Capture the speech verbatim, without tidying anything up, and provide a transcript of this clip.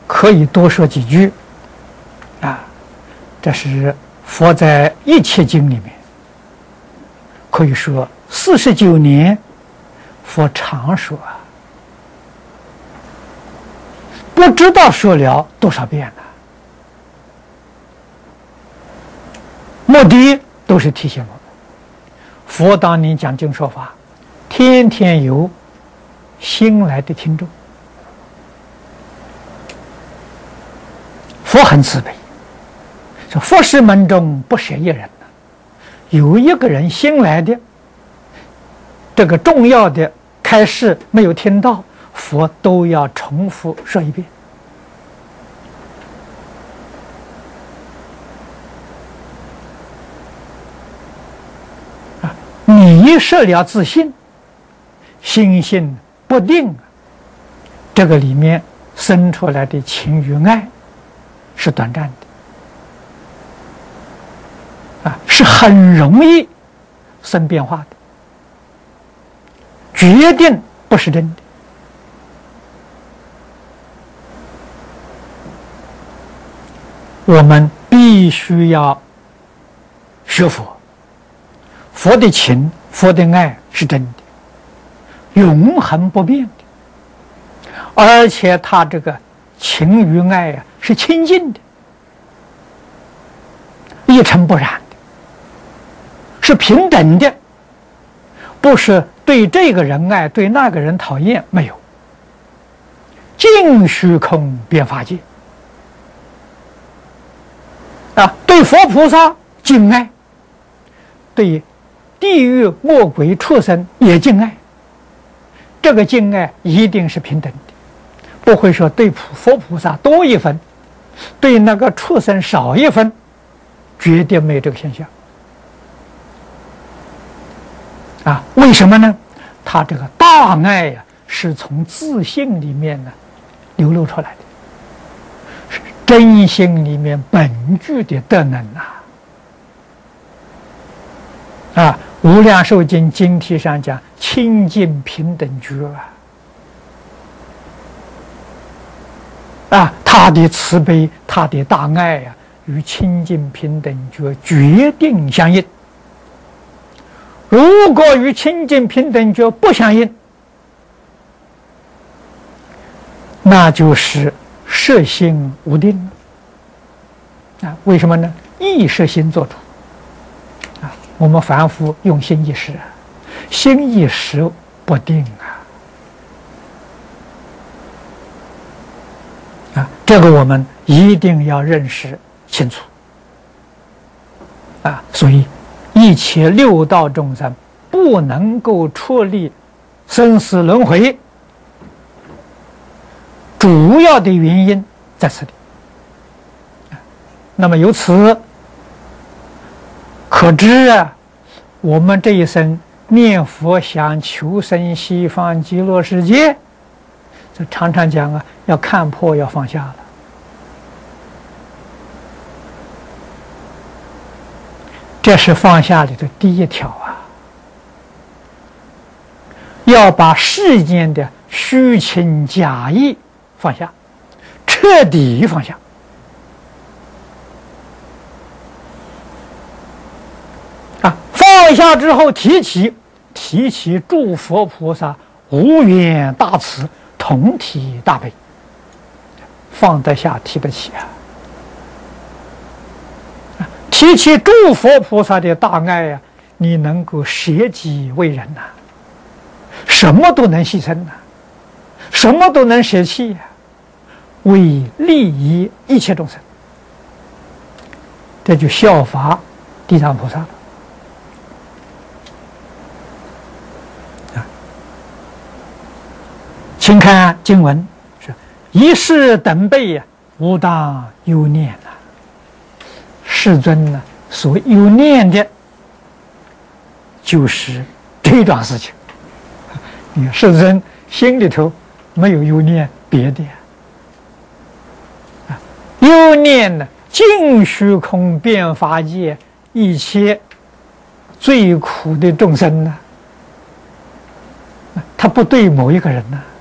可以多说几句啊。这是佛在《一切经》里面，可以说四十九年，佛常说啊，不知道说了多少遍了。目的都是提醒我们，佛当年讲经说法，天天有新来的听众。佛很慈悲，说佛事门中不舍一人呐，有一个人新来的，这个重要的开示没有听到，佛都要重复说一遍。你设了自信，心性不定，这个里面生出来的情与爱是短暂的，啊，是很容易生变化的，决定不是真的。我们必须要学佛。佛的情，佛的爱是真的，永恒不变的，而且他这个情与爱啊是清净的，一尘不染的，是平等的，不是对这个人爱，对那个人讨厌，没有。尽虚空遍法界啊，对佛菩萨敬爱，对地狱恶鬼畜生也敬爱，这个敬爱一定是平等的，不会说对佛菩萨多一分，对那个畜生少一分，绝对没有这个现象。啊，为什么呢？他这个大爱呀、啊，是从自信里面呢流露出来的，是真心里面本具的德能啊。啊，《无量寿经》经题上讲清净平等觉啊，啊，他的慈悲，他的大爱啊，与清净平等觉决定相应。如果与清净平等觉不相应，那就是摄心无定啊。为什么呢？意摄心做主。我们凡夫用心一时，心一时不定啊！啊，这个我们一定要认识清楚啊！所以，一切六道众生不能够出离生死轮回，主要的原因在此里。那么由此可知啊，我们这一生念佛想求生西方极乐世界，这常常讲啊，要看破，要放下了。这是放下里的第一条啊，要把世间的虚情假意放下，彻底放下。放下之后，提起提起诸佛菩萨无缘大慈，同体大悲，放得下，提得起啊！提起诸佛菩萨的大爱呀、啊，你能够舍己为人呐、啊，什么都能牺牲呐、啊，什么都能舍弃呀、啊，为利益一切众生，这就效法地藏菩萨了。请看经文是：一世等辈呀，无当忧念呐、啊。世尊呢，所忧念的，就是这桩事情。你世尊心里头没有忧念别的啊，忧念呢，尽虚空遍法界一切最苦的众生呢、啊，他不对某一个人呢、啊。